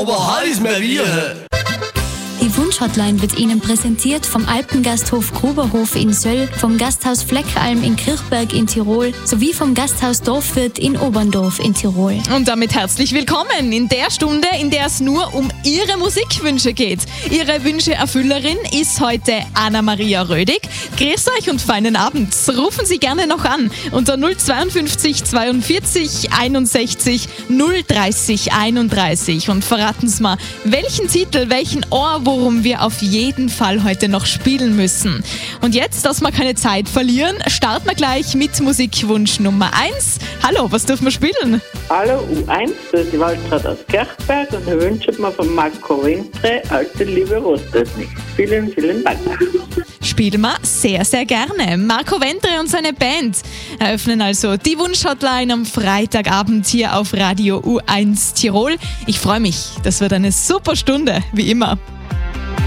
aber heiß mehr wir. Die Wunschhotline wird Ihnen präsentiert vom Alpengasthof Gruberhof in Söll, vom Gasthaus Fleckalm in Kirchberg in Tirol sowie vom Gasthaus Dorfwirt in Oberndorf in Tirol. Und damit herzlich willkommen in der Stunde, in der es nur um Ihre Musikwünsche geht. Ihre Wünscheerfüllerin ist heute Anna-Maria Rödig. Grüß euch und feinen Abend. Rufen Sie gerne noch an unter 052 42 61 030 31 und verraten Sie mal, welchen Titel, welchen Ohrwurm wir auf jeden Fall heute noch spielen müssen. Und jetzt, dass wir keine Zeit verlieren, starten wir gleich mit Musikwunsch Nummer 1. Hallo, was dürfen wir spielen? Hallo U1, das ist die Waltraud aus Kirchberg und ich wünsche mir von Marco Ventre Alte Liebe rostet nicht. Vielen, vielen Dank. Spielen wir sehr, sehr gerne. Marco Ventre und seine Band eröffnen also die Wunschhotline am Freitagabend hier auf Radio U1 Tirol. Ich freue mich, das wird eine super Stunde, wie immer.